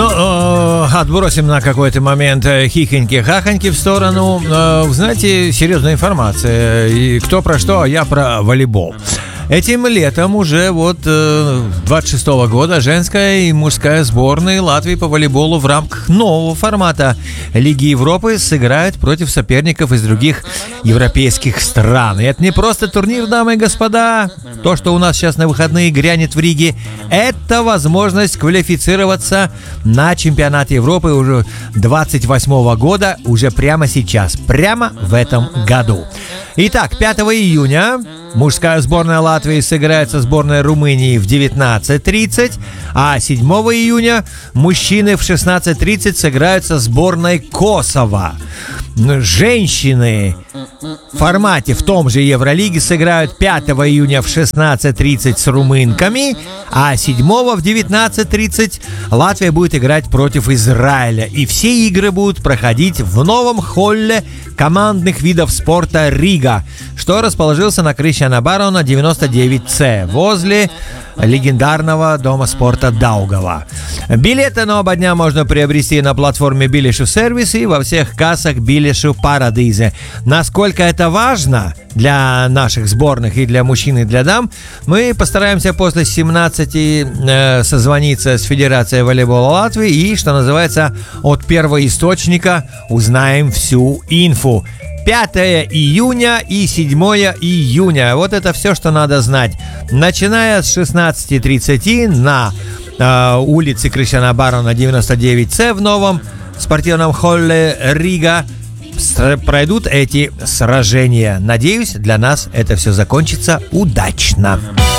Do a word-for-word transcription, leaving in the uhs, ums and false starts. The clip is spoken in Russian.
Ну, э, отбросим на какой-то момент хихоньки-хахоньки в сторону. Э, знаете, серьезная информация. И кто про что, а я про волейбол. Этим летом уже вот э, двадцать шестого года женская и мужская сборные Латвии по волейболу в рамках нового формата Лиги Европы сыграют против соперников из других европейских стран. И это не просто турнир, дамы и господа. То, что у нас сейчас на выходные грянет в Риге, это возможность квалифицироваться на чемпионат Европы уже двадцать восьмого года, уже прямо сейчас, прямо в этом году. Итак, пятого июня мужская сборная Латвии сыграет со сборной Румынии в девятнадцать тридцать, а седьмого июня мужчины в шестнадцать тридцать сыграют со сборной Косово. Женщины в формате в том же Евролиге сыграют пятого июня в шестнадцать тридцать с румынками, а седьмого в девятнадцать тридцать Латвия будет играть против Израиля. И все игры будут проходить в новом холле командных видов спорта Рига, что расположился на крыше Анабарона девяносто девять С возле легендарного дома спорта Даугава. Билеты на оба дня можно приобрести на платформе Билешу Сервис и во всех кассах Билешу Парадизе. Насколько это важно для наших сборных и для мужчин, и для дам, мы постараемся после семнадцати э, созвониться с Федерацией волейбола Латвии и, что называется, от первого источника узнаем всю инфу. пятого июня и седьмого июня. Вот это все, что надо знать. Начиная с шестнадцати тридцати на э, улице Кришана Барона девяносто девять С в новом спортивном холле Рига пройдут эти сражения. Надеюсь, для нас это все закончится удачно.